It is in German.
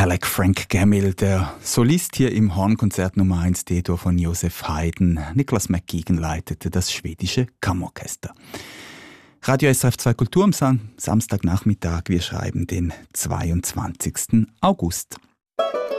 Alec Frank Gammill, der Solist hier im Hornkonzert Nummer 1 D-Dur von Joseph Haydn. Nicholas McGeegan leitete das schwedische Kammerorchester. Radio SRF 2 Kultur am Samstagnachmittag. Wir schreiben den 22. August.